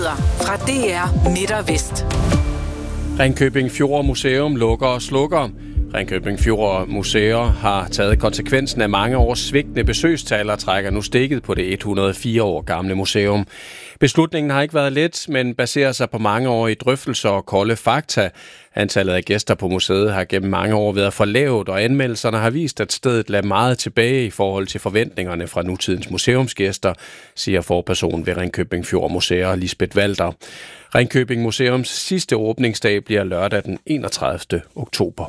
nyheder fra DR Midt og Vest. Ringkøbing Fjord Museum lukker og slukker. Ringkøbing Fjord Museum har taget konsekvensen af mange års svigtende besøgstal og trækker nu stikket på det 104 år gamle museum. Beslutningen har ikke været let, men baserer sig på mange år i drøftelser og kolde fakta. Antallet af gæster på museet har gennem mange år været for lavt, og anmeldelserne har vist, at stedet lader meget tilbage i forhold til forventningerne fra nutidens museumsgæster, siger forperson ved Ringkøbing Fjord Museum Lisbeth Walter. Ringkøbing Museums sidste åbningsdag bliver lørdag den 31. oktober.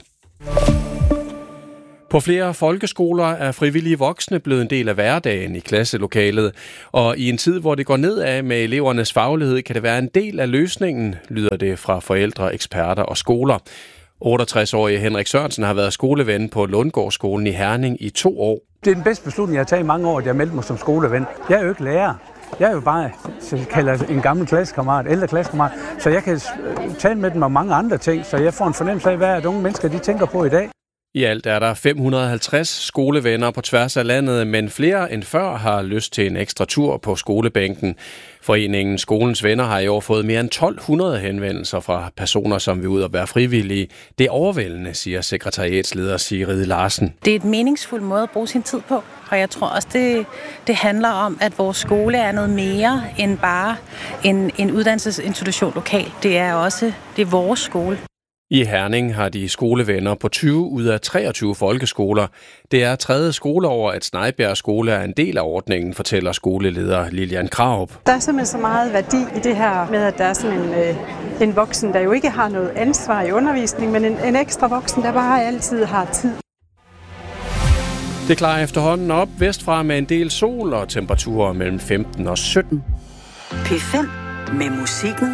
På flere folkeskoler er frivillige voksne blevet en del af hverdagen i klasselokalet, og i en tid, hvor det går nedad med elevernes faglighed, kan det være en del af løsningen, lyder det fra forældre, eksperter og skoler. 68-årige Henrik Sørensen har været skoleven på Lundgårdsskolen i Herning i 2 år. Det er den bedste beslutning, jeg har taget i mange år, at jeg meldte mig som skoleven. Jeg er jo ikke lærer. Jeg er jo bare, en gammel klassekammerat, ældre klassekammerat, så jeg kan tale med dem om mange andre ting, så jeg får en fornemmelse af, hvad unge mennesker de tænker på i dag. I alt er der 550 skolevenner på tværs af landet, men flere end før har lyst til en ekstra tur på skolebænken. Foreningen Skolens Venner har i år fået mere end 1200 henvendelser fra personer, som vil ud og være frivillige. Det er overvældende, siger sekretariatsleder Sigrid Larsen. Det er et meningsfuld måde at bruge sin tid på, og jeg tror også, det handler om, at vores skole er noget mere end bare en uddannelsesinstitution lokalt. Det er vores skole. I Herning har de skolevenner på 20 ud af 23 folkeskoler. Det er 3. skoleår, at Snejbjerg Skole er en del af ordningen, fortæller skoleleder Lilian Krarup. Der er simpelthen så meget værdi i det her med, at der er sådan en voksen, der jo ikke har noget ansvar i undervisning, men en ekstra voksen, der bare altid har tid. Det klarer efterhånden op vestfra med en del sol og temperaturer mellem 15 og 17. P5 med musikken